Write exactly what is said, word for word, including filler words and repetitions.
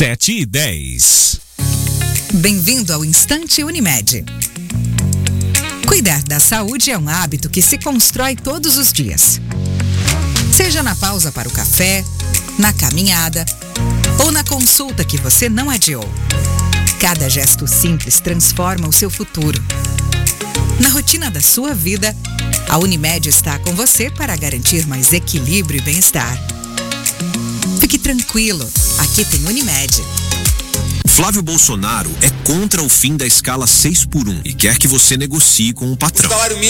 sete e dez. Bem-vindo ao Instante Unimed. Cuidar da saúde é um hábito que se constrói todos os dias. Seja na pausa para o café, na caminhada ou na consulta que você não adiou. Cada gesto simples transforma o seu futuro. Na rotina da sua vida, a Unimed está com você para garantir mais equilíbrio e bem-estar. Fique tranquilo, aqui tem Unimed. Flávio Bolsonaro é contra o fim da escala seis por um e quer que você negocie com o patrão. O salário mínimo